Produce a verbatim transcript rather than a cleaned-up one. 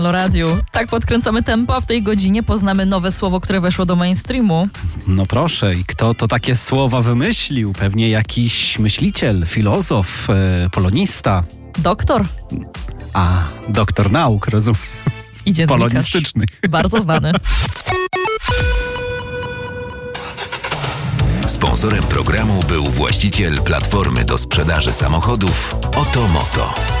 Radiu. Tak podkręcamy tempo, a w tej godzinie poznamy nowe słowo, które weszło do mainstreamu. No proszę, i kto to takie słowa wymyślił? Pewnie jakiś myśliciel, filozof, e, polonista. Doktor. A, doktor nauk, rozumiem. I dziennikarz. Polonistyczny. Bardzo znany. Sponsorem programu był właściciel platformy do sprzedaży samochodów Otomoto.